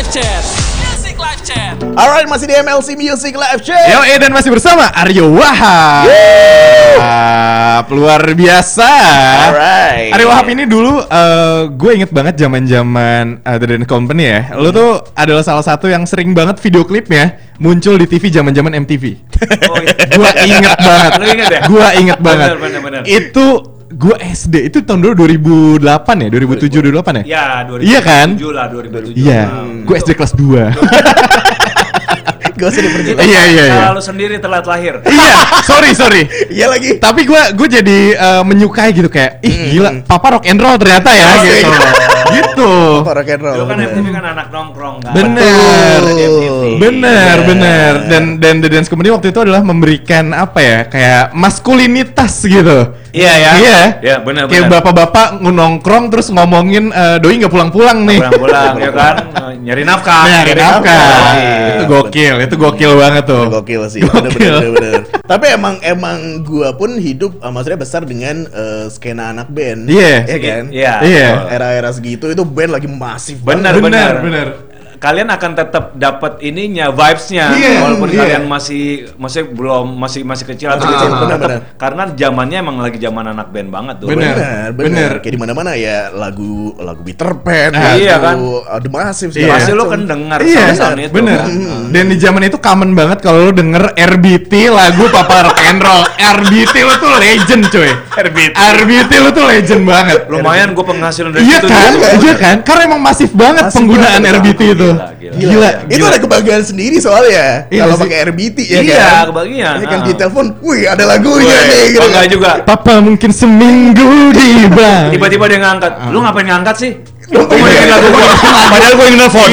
Chat. Music Live Chat. Alright, masih di MLC Music Live Chat. Yo, dan masih bersama Aryo Wahab. Luar biasa. Alright. Aryo Wahab ini dulu gue inget banget zaman-zaman The Dance Company ya. Lu tuh adalah salah satu yang sering banget video klipnya muncul di TV zaman-zaman MTV. Oh iya. Gue inget banget. Lu inget ya? Gue inget banget. Bener. Itu gue SD itu tahun 2008 ya, 2007 2008 ya? Ya, 2007 Iya kan? lah, 2007. Iya. Gue SD kelas 2. Gak usah diperjelas. Iya. Kalau sendiri telat lahir. Iya, sorry. Iya lagi. Tapi gue jadi menyukai gitu kayak, gila, papa rock and roll ternyata ya gitu. Gitu. Rock and roll. Dulu kan MTV kan anak nongkrong kan. Bener. Betul. Bener. Dan The Dance Company waktu itu adalah memberikan apa ya, kayak maskulinitas gitu. Iya ya. Iya, benar. Kayak bapak-bapak nongkrong terus ngomongin doi nggak pulang-pulang nih. Pulang ya kan, nyari nafkah. Nyari nafkah. Iya. Itu gokil banget tuh. Gokil sih. Bener. Tapi emang gua pun hidup maksudnya besar dengan skena anak band. Iya. Iya kan? Iya. Era-era segitu itu band lagi masif Bener. Bener. Kalian akan tetap dapat ininya, vibes-nya, walaupun kalian masih belum masih kecil atau kecil, tetap karena zamannya emang lagi zaman anak band banget tuh. Bener. Kayak di mana-mana ya lagu Peter Pan, iya kan? The Massive Iya. Pasti lo kan denger Iya, sound itu. bener. Kan? Dan di zaman itu common banget kalau lo denger RBT lagu Papa Rock and Roll. RBT lo tuh legend coy. RBT lo tuh legend banget. Lumayan gue penghasilan dari Iya situ. kan? Iya kan? Karena emang masif banget penggunaan RBT itu. Gila. Itu ada kebanggaan sendiri soalnya. Iya Kalau sih. pakai RBT ya Iya, kan. kebagian. Ini kan di telepon, wih ada lagunya nih gitu. Bangga juga. Papa mungkin seminggu di bank. Tiba-tiba dia ngangkat. Lu ngapain ngangkat sih? Gue dengerin lagu gua. Padahal gue yang nelfon.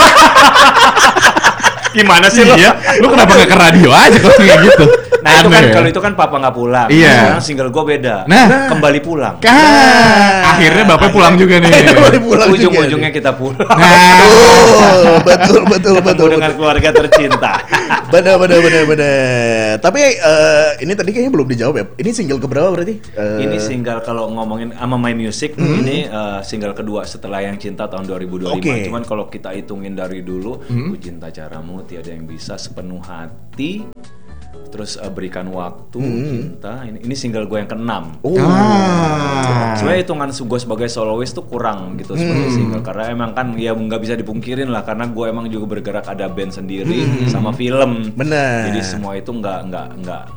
Gimana sih lu? Iya. Lu kenapa gak ke radio aja kalau kayak gitu? Nah itu kan Aneh. kalau itu kan papa nggak pulang. Iya. Sekarang single gue beda. Nah. Kembali pulang. Akhirnya bapak pulang juga nih. Pulang juga Ujung-ujungnya kita pulang. Nah. Betul. Dengan keluarga tercinta. Bener. Tapi ini tadi kayaknya belum dijawab ya. Ini single keberapa berarti? Ini single kalau ngomongin sama My Music ini single kedua setelah Yang Cinta tahun 2025. Oke. Cuman kalau kita hitungin dari dulu, Ku Cinta Caramu, Tiada Yang Bisa, Sepenuh Hati, terus Berikan Waktu, Cinta. Ini single gue yang ke-6. Sebenarnya hitungan gue sebagai soloist tuh kurang gitu sebagai single karena emang kan ya nggak bisa dipungkirin lah karena gue emang juga bergerak ada band sendiri sama film. Benar. Jadi semua itu nggak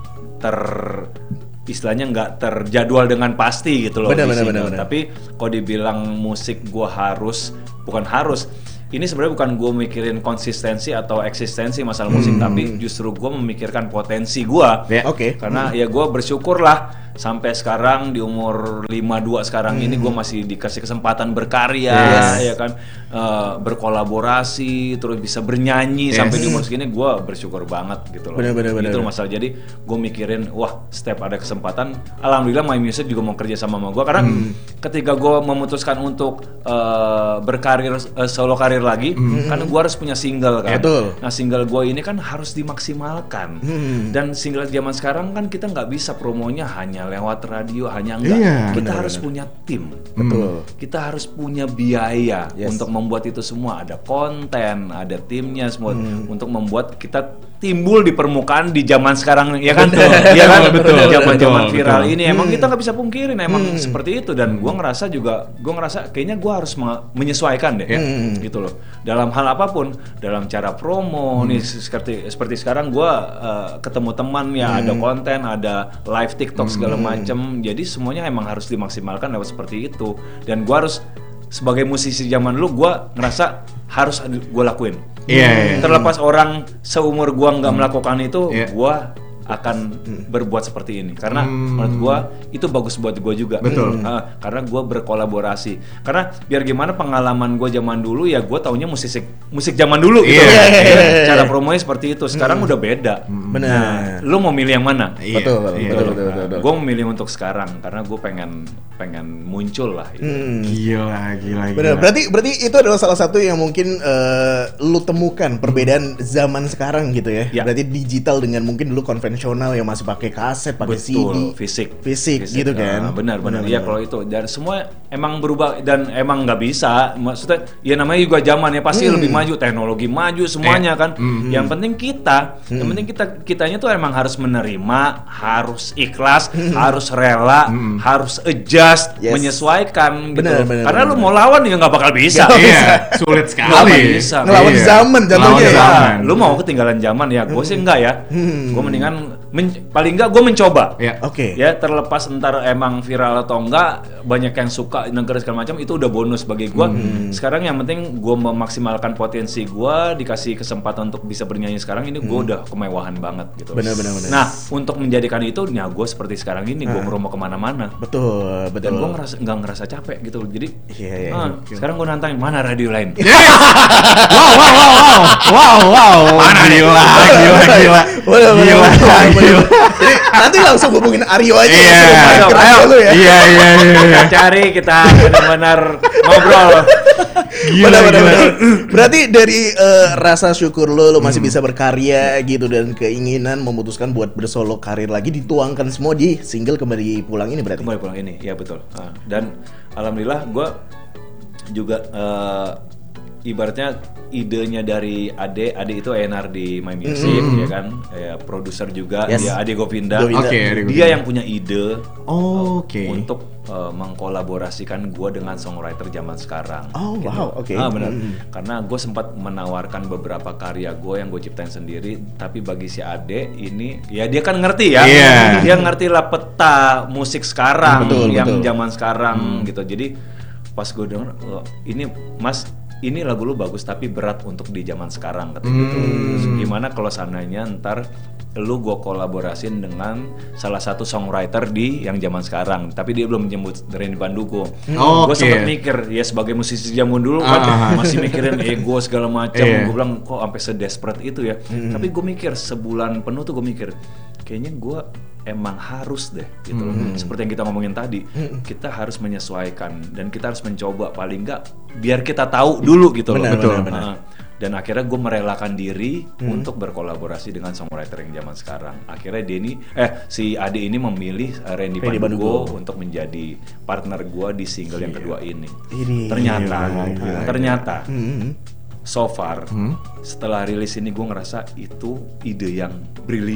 istilahnya nggak terjadwal dengan pasti gitu loh. Benar. Tapi kalau dibilang musik gue bukan harus. Ini sebenarnya bukan gue mikirin konsistensi atau eksistensi masalah musik, tapi justru gue memikirkan potensi gue. Oke. Karena ya gue bersyukur lah sampai sekarang di umur 52 sekarang ini gue masih dikasih kesempatan berkarya, ya kan, berkolaborasi, terus bisa bernyanyi sampai di umur segini gue bersyukur banget gitu loh. Bener. Itu masalah. Jadi gue mikirin, wah setiap ada kesempatan, alhamdulillah My Music juga mau kerja sama gue karena ketika gue memutuskan untuk berkarir solo karir lagi, kan gue harus punya single kan. Betul. Nah single gue ini kan harus dimaksimalkan dan single zaman sekarang kan kita nggak bisa promonya hanya lewat radio, hanya enggak. Iya, Kita harus punya tim. Betul. Kita harus punya biaya untuk membuat itu semua. Ada konten, ada timnya semua untuk membuat kita timbul di permukaan di zaman sekarang, ya kan? Iya kan? Zaman viral ini emang kita nggak bisa pungkirin emang seperti itu dan gue ngerasa kayaknya gue harus menyesuaikan deh, gitu loh. Dalam hal apapun, dalam cara promo nih seperti sekarang gue ketemu teman ya, ada konten, ada live TikTok segala macam. Jadi semuanya emang harus dimaksimalkan lewat seperti itu. Dan gue harus sebagai musisi zaman dulu gue ngerasa harus gue lakuin. Terlepas orang seumur gue nggak melakukan itu, gue akan berbuat seperti ini karena menurut gue itu bagus buat gue juga. Betul. Karena gue berkolaborasi. Karena biar gimana pengalaman gue zaman dulu ya gue taunya musik zaman dulu gitu. Cara promonya seperti itu. Sekarang udah beda. Benar. Lu mau milih yang mana? Betul. Gue memilih untuk sekarang karena gue pengen muncul lah. Gila. Benar. Berarti itu adalah salah satu yang mungkin lu temukan perbedaan zaman sekarang gitu ya. Berarti digital dengan mungkin dulu konvensional konvensional yang masih pakai kaset, pakai CD, Betul, fisik gitu kan. Benar ya kalau itu, dan semua emang berubah dan emang nggak bisa, maksudnya ya namanya juga zaman ya, pasti lebih maju, teknologi maju semuanya kan. Yang penting kitanya tuh emang harus menerima, harus ikhlas, harus rela, harus adjust, Yes. menyesuaikan gitu. Benar, Karena benar. lu mau lawan ya nggak bakal bisa. Iya, sulit sekali. Nggak bisa. Ngelawan Iya. zaman jatuhnya Ngelawan ya. zaman. Lu mau ketinggalan zaman ya? Gue sih enggak ya. Gue mendingan paling enggak gue mencoba. Ya. Oke. Ya terlepas entar emang viral atau enggak, banyak yang suka negara segala macam, itu udah bonus bagi gue. Sekarang yang penting gue memaksimalkan potensi gue, dikasih kesempatan untuk bisa bernyanyi sekarang ini, gue udah kemewahan banget gitu. Benar. Nah untuk menjadikan itu, ya gue seperti sekarang ini, gue ngerumah kemana-mana. Betul. Dan gue nggak ngerasa capek gitu. Jadi Iya. sekarang gue nantangin mana radio lain. Wow. Mana nih? Gila. Boleh. Gila. Jadi nanti langsung hubungin Aryo aja. Iya. langsung main ke radio lu ya. Iya. Kita cari, kita benar-benar ngobrol. Benar. Berarti dari rasa syukur lo masih bisa berkarya gitu, dan keinginan memutuskan buat bersolo karir lagi dituangkan semua di single Kembali Pulang ini berarti. Kembali pulang ini, ya betul. Dan alhamdulillah gue juga ibaratnya idenya dari Ade itu A&R di My Music, ya kan, produser juga. Yes. Dia Ade Govinda. Oke, Dia yang punya ide Oke. untuk mengkolaborasikan gue dengan songwriter zaman sekarang. Oh, gitu. wow, oke. Benar. Karena gue sempat menawarkan beberapa karya gue yang gue ciptain sendiri, tapi bagi si Ade ini, ya dia kan ngerti ya, Iya. dia ngerti lah peta musik sekarang, Betul. zaman sekarang gitu. Jadi pas gue denger, ini Mas, ini lagu lu bagus tapi berat untuk di zaman sekarang kata gitu. Terus gimana kalau seandainya ntar lu gue kolaborasiin dengan salah satu songwriter di yang zaman sekarang, tapi dia belum menyebut Randy Pandugo. Gue sempat mikir ya, sebagai musisi zaman dulu kan masih mikirin ego segala macam. Gue bilang kok sampai sedesperate itu ya. Tapi gue mikir sebulan penuh tuh gue mikir kayaknya gue emang harus deh gitu loh. Seperti yang kita ngomongin tadi, kita harus menyesuaikan dan kita harus mencoba, paling enggak biar kita tahu dulu gitu loh. Benar. Dan akhirnya gue merelakan diri untuk berkolaborasi dengan songwriter yang zaman sekarang. Akhirnya si Ade ini memilih Randy Pandugo untuk menjadi partner gue di single yang kedua ini. Ternyata so far setelah rilis ini gue ngerasa itu ide yang brilian.